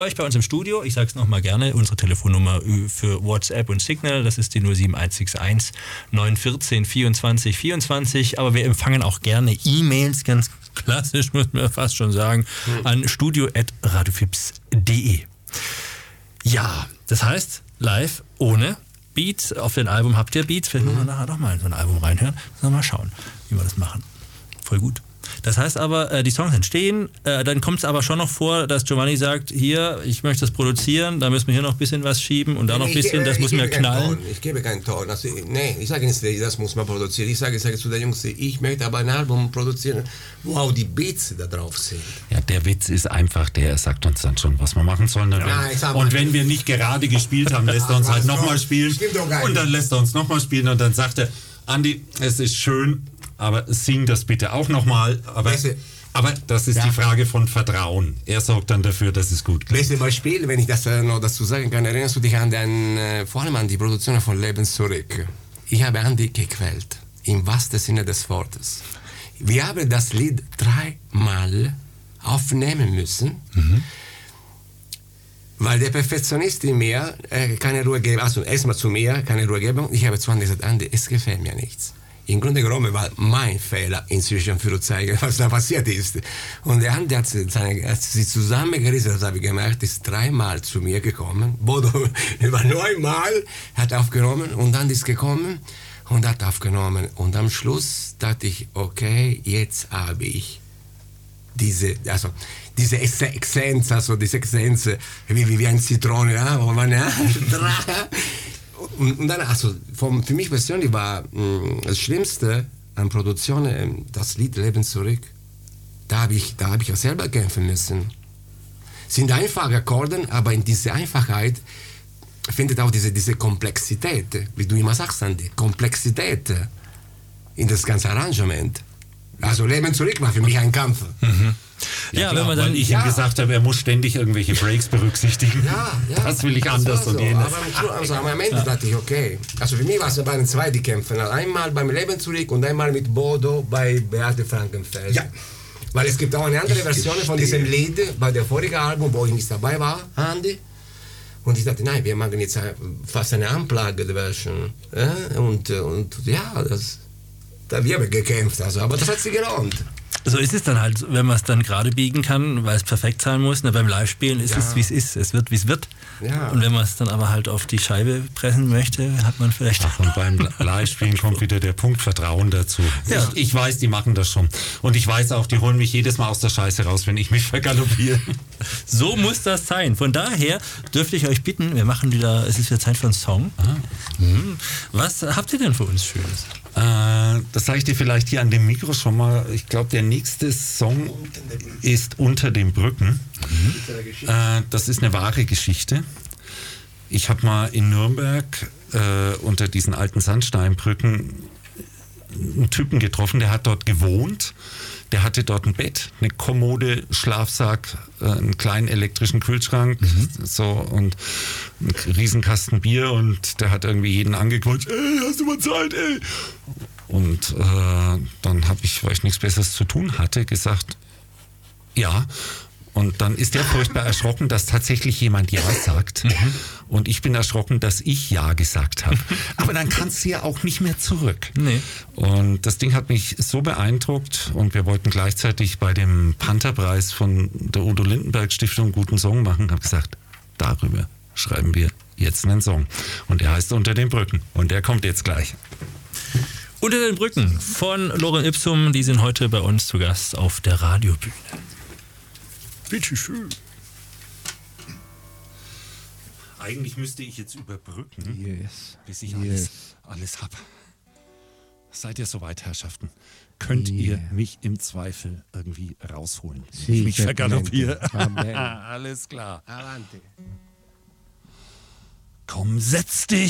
Euch bei uns im Studio, ich sage es nochmal gerne, unsere Telefonnummer für WhatsApp und Signal, das ist die 07161 914 24 24, aber wir empfangen auch gerne E-Mails, ganz klassisch, muss man fast schon sagen, an studio@radiofips.de. Ja, das heißt, live ohne Beats, auf dem Album habt ihr Beats, vielleicht müssen wir nachher doch mal in so ein Album reinhören, mal schauen, wie wir das machen. Voll gut. Das heißt aber, die Songs entstehen, dann kommt es aber schon noch vor, dass Giovanni sagt, hier, ich möchte das produzieren, da müssen wir hier noch ein bisschen was schieben und da noch ein bisschen, das muss mir knallen. Ich gebe keinen Ton. Also, nee, ich sage nicht, das muss man produzieren. Ich sage zu den Jungs, ich möchte aber ein Album produzieren, wo auch die Beats da drauf sind. Ja, der Witz ist einfach, der sagt uns dann schon, was wir machen sollen. Und wenn wir nicht gerade gespielt haben, lässt er uns halt nochmal spielen. Und dann lässt er uns nochmal spielen und dann sagt er, Andi, es ist schön, aber sing das bitte auch nochmal. Aber das ist die Frage von Vertrauen. Er sorgt dann dafür, dass es gut klingt. Bestes Beispiel, wenn ich das noch dazu sagen kann, erinnerst du dich an vor allem an die Produktion von Leben zurück. Ich habe Andi gequält, im wahrsten Sinne des Wortes. Wir haben das Lied 3-mal aufnehmen müssen, weil der Perfektionist in mir keine Ruhe geben, also erstmal zu mir keine Ruhe geben. Ich habe zu Andi gesagt, Andi, es gefällt mir nichts. Im Grunde genommen war mein Fehler inzwischen für zu zeigen, was da passiert ist. Und der Andi hat sich zusammengerissen, das habe ich gemerkt, ist 3-mal zu mir gekommen. Bodo war 9-mal, hat aufgenommen und dann ist gekommen und hat aufgenommen. Und am Schluss dachte ich, okay, jetzt habe ich diese Essenz, wie ein Zitrone, Und dann, also für mich persönlich war das Schlimmste an Produktionen das Lied Leben zurück. Da habe ich auch selber kämpfen müssen. Sind einfache Akkorde, aber in dieser Einfachheit findet auch diese Komplexität, wie du immer sagst, Andi, Komplexität in das ganze Arrangement. Also Leben zurück war für mich ein Kampf. Ja, klar, wenn man dann, weil ich ihm gesagt habe, er muss ständig irgendwelche Breaks berücksichtigen. Das will ich anders und jenes. Aber am Ende dachte ich, okay. Also für mich war es bei zwei, die kämpfen. Einmal beim Leben zurück und einmal mit Bodo bei Beate Frankenfeld. Ja. Weil es gibt auch eine andere Version von diesem Lied bei der vorigen Album, wo ich nicht dabei war, Andi. Und ich dachte, nein, wir machen jetzt fast eine Unplugged-Version. Und ja, wir haben gekämpft, also, aber das hat sich gelohnt. So ist es dann halt, wenn man es dann gerade biegen kann, weil es perfekt sein muss. Beim Live-Spielen ist es, wie es ist. Es wird, wie es wird. Ja. Und wenn man es dann aber halt auf die Scheibe pressen möchte, hat man vielleicht... Und beim Live-Spielen kommt wieder der Punkt Vertrauen dazu. Ja. Ich weiß, die machen das schon. Und ich weiß auch, die holen mich jedes Mal aus der Scheiße raus, wenn ich mich vergaloppiere. So muss das sein. Von daher dürfte ich euch bitten, wir machen wieder, es ist wieder Zeit für einen Song. Was habt ihr denn für uns Schönes? Das sage ich dir vielleicht hier an dem Mikro schon mal. Ich glaube, der nächste Song ist Unter den Brücken. Das ist eine wahre Geschichte. Ich habe mal in Nürnberg unter diesen alten Sandsteinbrücken einen Typen getroffen, der hat dort gewohnt. Der hatte dort ein Bett, eine Kommode, Schlafsack, einen kleinen elektrischen Kühlschrank, so, und einen Riesenkasten Bier, und der hat irgendwie jeden angequatscht, ey, hast du mal Zeit, ey? Und dann habe ich, weil ich nichts Besseres zu tun hatte, gesagt, ja. Und dann ist der furchtbar erschrocken, dass tatsächlich jemand Ja sagt. Und ich bin erschrocken, dass ich Ja gesagt habe. Aber dann kannst du ja auch nicht mehr zurück. Nee. Und das Ding hat mich so beeindruckt, und wir wollten gleichzeitig bei dem Pantherpreis von der Udo Lindenberg Stiftung einen guten Song machen. Ich habe gesagt, darüber schreiben wir jetzt einen Song. Und er heißt Unter den Brücken. Und der kommt jetzt gleich. Unter den Brücken von Lorem Ipsum. Die sind heute bei uns zu Gast auf der Radiobühne. Bitte schön. Eigentlich müsste ich jetzt überbrücken, bis ich alles habe. Seid ihr soweit, Herrschaften? Könnt ihr mich im Zweifel irgendwie rausholen? Ich mich vergaloppiere. Alles klar. Avanti. Komm, setz dich!